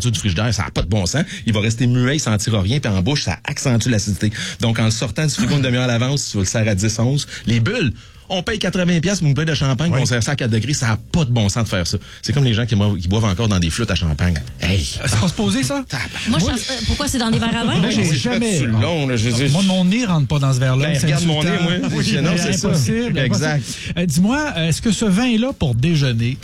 l'ouverture du frigidaire, ça n'a pas de bon sens. Il va rester muet, il sentira rien, puis en bouche, ça accentue l'acidité. Donc, en le sortant du frigo une demi-heure à l'avance, tu le sers à 10-11. Les bulles, on paye 80$ pour une bouteille de champagne, on sert ça à 4 degrés, ça n'a pas de bon sens de faire ça. C'est comme les gens qui boivent encore dans des flûtes à champagne. Hey! Ça va se poser, ça? Moi, pourquoi c'est dans des verres à vin? Moi, j'ai jamais... Long, là, Moi, mon nez rentre pas dans ce verre-là. Ben, regarde mon nez, moi. Oui, non, c'est impossible. Ça. Exact. Dis-moi, est-ce que ce vin-là, pour déjeuner,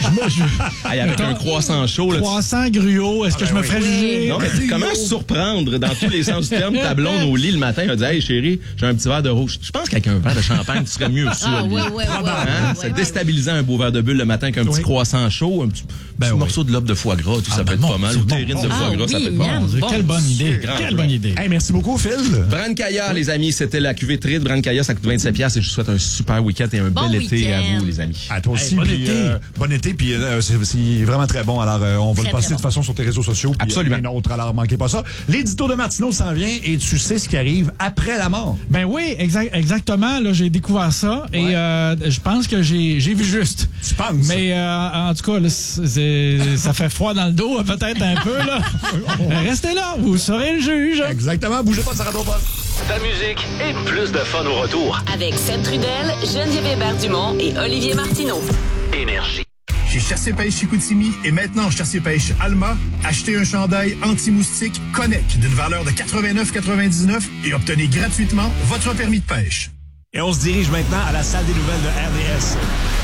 avec un croissant chaud, là. Croissant, gruau, est-ce que je me ferais juger? Non, mais comment surprendre dans tous les sens du terme ta blonde au lit le matin, elle dit, hey, chérie, j'ai un petit verre de rouge. Je pense qu'avec un verre de champagne, tu serais mieux sûr. C'est déstabilisant un beau verre de bulle le matin avec un petit croissant chaud, un petit morceau de lobe de foie gras, tout ça peut être pas mal. Ou terrine de foie gras, ça peut être bon. Quelle bonne idée. Quelle bonne idée. Hey, merci beaucoup, Phil. Brancaia, les amis, c'était la cuvée Trade. Brancaia, ça coûte 27$ et je vous souhaite un super week-end et un bel été à vous, les amis. À toi aussi. Bon été. Puis c'est vraiment très bon. Alors, on va le passer de toute façon sur tes réseaux sociaux. Absolument. Alors, manquez pas ça. L'édito de Martineau s'en vient et tu sais ce qui arrive après la mort. Ben oui, exactement. Là, j'ai découvert ça et je pense que j'ai vu juste. Tu penses? Mais en tout cas, là, ça fait froid dans le dos, peut-être un peu. Là. Restez là, vous serez le juge. Exactement. Bougez pas, ça rattrape pas. Ta musique et plus de fun au retour. Avec Seb Trudel, Geneviève Hébert-Dumont et Olivier Martineau. Énergie. Chez Chassé Pêche Chicoutimi et maintenant Chassé Pêche Alma, achetez un chandail anti-moustique Connect d'une valeur de 89,99 et obtenez gratuitement votre permis de pêche. Et on se dirige maintenant à la salle des nouvelles de RDS.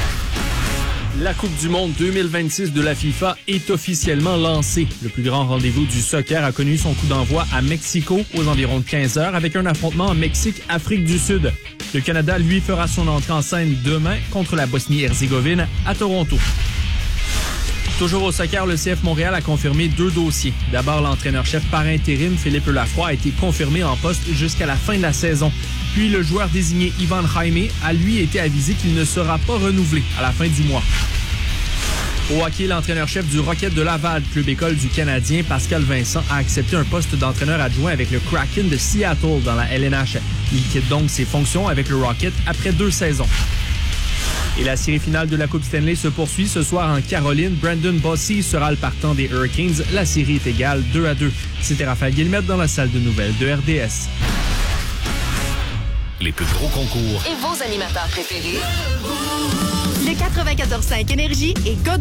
La Coupe du monde 2026 de la FIFA est officiellement lancée. Le plus grand rendez-vous du soccer a connu son coup d'envoi à Mexico aux environs de 15 heures avec un affrontement en Mexique-Afrique du Sud. Le Canada, lui, fera son entrée en scène demain contre la Bosnie-Herzégovine à Toronto. Toujours au soccer, le CF Montréal a confirmé 2 dossiers. D'abord, l'entraîneur-chef par intérim, Philippe Lafroy, a été confirmé en poste jusqu'à la fin de la saison. Puis, le joueur désigné Ivan Jaime a lui été avisé qu'il ne sera pas renouvelé à la fin du mois. Au hockey, l'entraîneur-chef du Rocket de Laval, club école du Canadien, Pascal Vincent, a accepté un poste d'entraîneur adjoint avec le Kraken de Seattle dans la LNH. Il quitte donc ses fonctions avec le Rocket après 2 saisons. Et la série finale de la Coupe Stanley se poursuit ce soir en Caroline. Brandon Bossy sera le partant des Hurricanes. La série est égale 2-2. C'était Raphaël Guillemette dans la salle de nouvelles de RDS. Les plus gros concours Et vos animateurs préférés. Le 94.5 Énergie et Godreau.